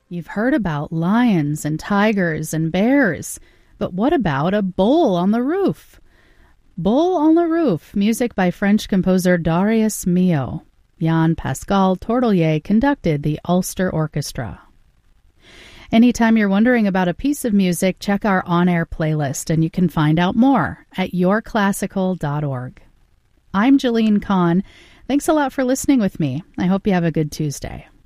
You've heard about lions and tigers and bears, but what about a bull on the roof? Bull on the Roof, music by French composer Darius Milhaud. Jean-Pascal Tortelier conducted the Ulster Orchestra. Anytime you're wondering about a piece of music, check our on-air playlist, and you can find out more at yourclassical.org. I'm Jillian Kahn. Thanks a lot for listening with me. I hope you have a good Tuesday.